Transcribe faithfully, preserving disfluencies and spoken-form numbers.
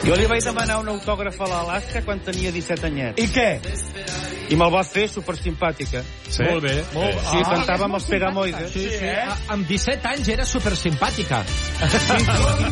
Jo li vaig demanar un autògraf a l'Alaska quan tenia disset anyets. I què? I me'l va fer supersimpàtica. Sí? Molt bé. Molt... Sí, cantava amb els Pegamoides. Sí, sí. A- Amb disset anys era supersimpàtica.